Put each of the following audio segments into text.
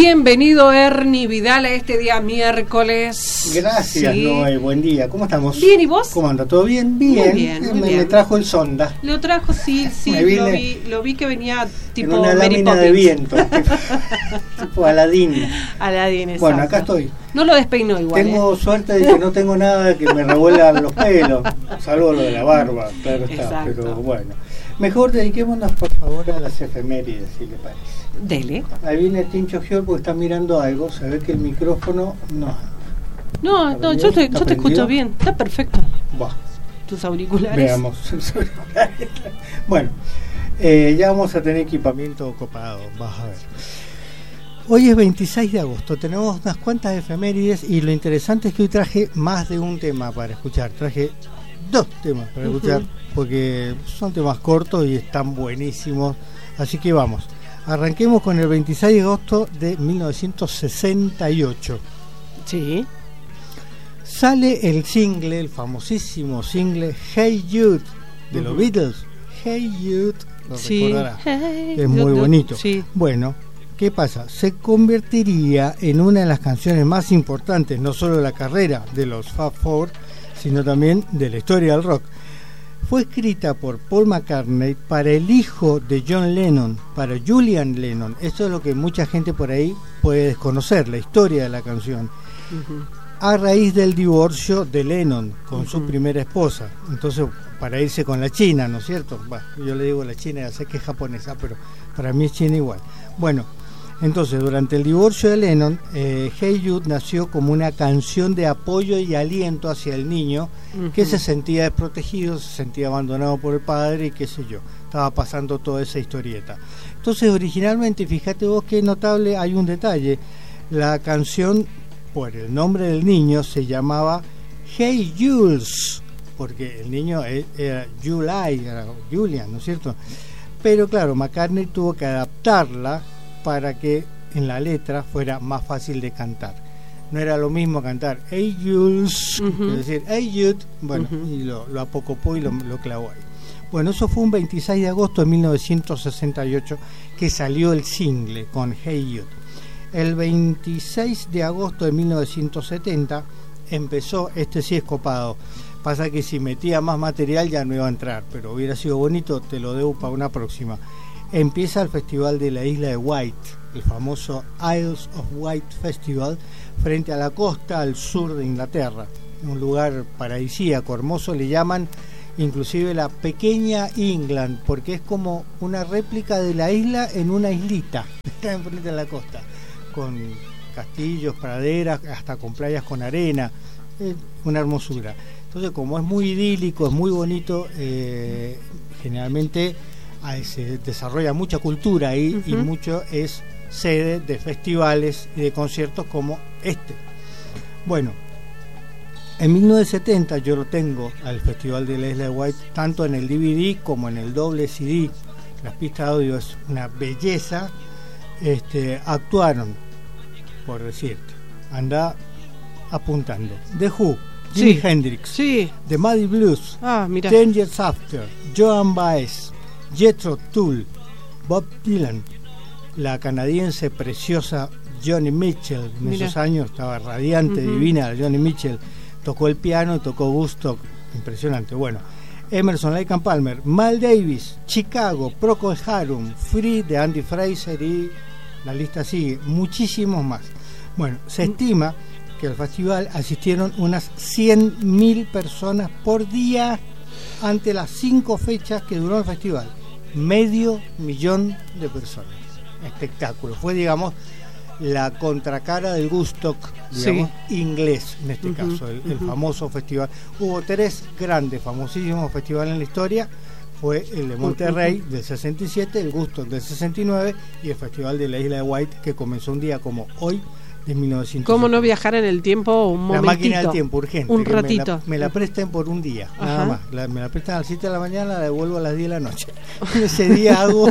Bienvenido Ernie Vidal a este día miércoles. Gracias, sí. Noé, buen día. ¿Cómo estamos? Bien, ¿y vos? ¿Cómo anda? ¿Todo bien? Bien. Muy bien, muy bien. Me trajo el sonda. Lo trajo, sí, lo vi que venía tipo en una Mary lámina Poppins. de viento, tipo Aladín. Aladín, exacto. Bueno, acá estoy. No lo despeinó igual. Tengo suerte de que no tengo nada que me revuelvan los pelos, salvo lo de la barba, claro está. Exacto. Pero bueno, mejor dediquémonos por favor a las efemérides, si le parece. Dele. Ahí viene Tincho Gior porque está mirando algo, se ve que el micrófono no. No, yo te escucho bien, está perfecto. Buah. Tus auriculares. Veamos. Bueno, ya vamos a tener equipamiento copado, vas a ver. Hoy es 26 de agosto, tenemos unas cuantas efemérides y lo interesante es que hoy traje más de un tema para escuchar. Traje 2 temas para escuchar porque son temas cortos y están buenísimos. Así que vamos, arranquemos con el 26 de agosto de 1968. Sí. Sale el single, el famosísimo single Hey Jude de los Beatles. Hey Jude, lo recordará. Hey, es muy bonito. Sí. Bueno, ¿qué pasa? Se convertiría en una de las canciones más importantes, no solo de la carrera de los Fab Four, sino también de la historia del rock. Fue escrita por Paul McCartney para el hijo de John Lennon, para Julian Lennon. Esto es lo que mucha gente por ahí puede desconocer, la historia de la canción. A raíz del divorcio de Lennon con su primera esposa. Entonces, para irse con la china, ¿no es cierto? Bueno, yo le digo la china, ya sé que es japonesa, pero para mí es china igual. Bueno, entonces, durante el divorcio de Lennon, Hey Jude nació como una canción de apoyo y aliento hacia el niño que se sentía desprotegido, se sentía abandonado por el padre y qué sé yo. Estaba pasando toda esa historieta. Entonces, originalmente, fíjate vos qué notable, hay un detalle. La canción, por el nombre del niño, se llamaba Hey Jules, porque el niño era Julian, ¿no es cierto? Pero claro, McCartney tuvo que adaptarla para que en la letra fuera más fácil de cantar. No era lo mismo cantar Hey Jules, que decir Hey Jude, bueno, y lo apocopó y lo clavó ahí. Bueno, eso fue un 26 de agosto de 1968 que salió el single con Hey Jude. El 26 de agosto de 1970 empezó, este sí es copado. Pasa que si metía más material ya no iba a entrar, pero hubiera sido bonito, te lo debo para una próxima. Empieza el Festival de la Isla de Wight, el famoso Isles of Wight Festival, frente a la costa al sur de Inglaterra. Un lugar paradisíaco, hermoso, le llaman inclusive la pequeña England, porque es como una réplica de la isla en una islita, frente a la costa, con castillos, praderas, hasta con playas con arena, una hermosura. Entonces, como es muy idílico, es muy bonito, generalmente se desarrolla mucha cultura ahí y mucho es sede de festivales y de conciertos como este. Bueno, en 1970 yo lo tengo al Festival de la Isla de Wight, tanto en el DVD como en el doble CD. Las pistas de audio es una belleza. Actuaron, por decirte, anda apuntando, The Who, Jimi Hendrix, The Muddy Blues, 10 Years After, Joan Baez, Jethro Tull, Bob Dylan, la canadiense preciosa Joni Mitchell. En esos años estaba radiante, divina la Joni Mitchell, tocó el piano y tocó Woodstock, impresionante. Bueno, Emerson, Lake and Palmer, Miles Davis, Chicago, Procol Harum, Free de Andy Fraser y la lista sigue, muchísimos más. Bueno, se estima que al festival asistieron unas 100.000 personas por día ante las 5 fechas que duró el festival. 500.000 de personas. Espectáculo. Fue, digamos, la contracara del Woodstock, digamos, inglés en este caso, el famoso festival. Hubo 3 grandes, famosísimos festivales en la historia. Fue el de Monterrey del 67, el Woodstock del 69 y el Festival de la Isla de Wight, que comenzó un día como hoy de 1970. ¿Cómo no viajar en el tiempo un momentito? La máquina del tiempo, urgente. Un ratito. Me la presten por un día, nada más. Me la prestan a las 7 de la mañana, la devuelvo a las 10 de la noche. Ese día hago...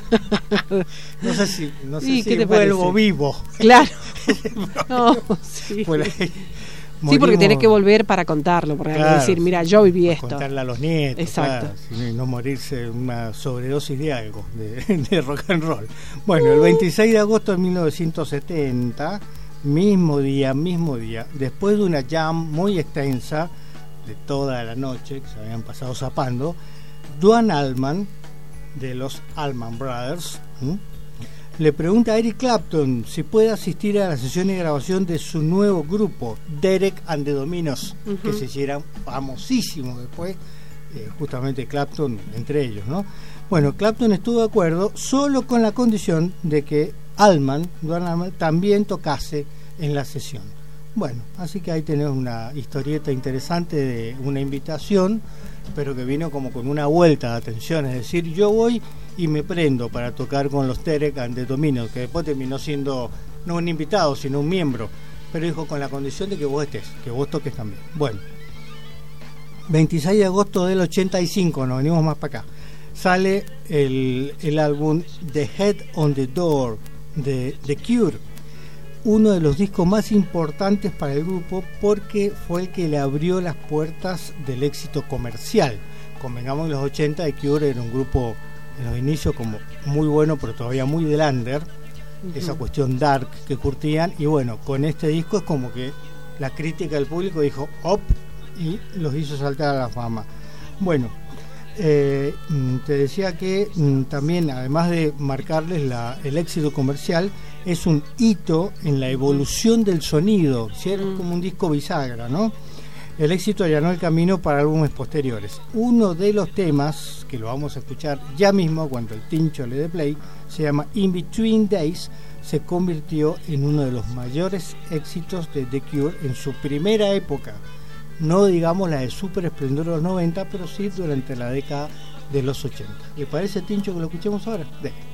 no sé si vuelvo vivo. Claro. Por ahí. Sí, porque tenés que volver para contarlo, porque hay que decir, mira, yo viví esto. Contarle a los nietos, exacto. Claro, y no morirse en una sobredosis de algo, de rock and roll. Bueno, el 26 de agosto de 1970, mismo día, después de una jam muy extensa, de toda la noche, que se habían pasado zapando, Duane Allman, de los Allman Brothers, le pregunta a Eric Clapton si puede asistir a la sesión de grabación de su nuevo grupo, Derek and the Dominos, que se hicieran famosísimos después, justamente Clapton entre ellos, ¿no? Bueno, Clapton estuvo de acuerdo solo con la condición de que Duane Allman también tocase en la sesión. Bueno, así que ahí tenés una historieta interesante de una invitación, pero que vino como con una vuelta de atención, es decir, yo voy y me prendo para tocar con los Derek and the Dominos, que después terminó siendo no un invitado, sino un miembro, pero dijo con la condición de que vos estés, que vos toques también. Bueno, 26 de agosto del 85, nos venimos más para acá, sale el álbum The Head on the Door de The Cure, uno de los discos más importantes para el grupo porque fue el que le abrió las puertas del éxito comercial. Convengamos, en los 80 The Cure era un grupo en los inicios como muy bueno, pero todavía muy del under, esa cuestión dark que curtían, y bueno, con este disco es como que la crítica del público dijo op y los hizo saltar a la fama. Bueno, te decía que también, además de marcarles el éxito comercial, es un hito en la evolución del sonido, ¿sí? Es como un disco bisagra, ¿no? El éxito allanó el camino para álbumes posteriores. Uno de los temas, que lo vamos a escuchar ya mismo cuando el Tincho le dé play, se llama In Between Days, se convirtió en uno de los mayores éxitos de The Cure en su primera época. No digamos la de super esplendor de los 90, pero sí durante la década de los 80. ¿Le parece, Tincho, que lo escuchemos ahora?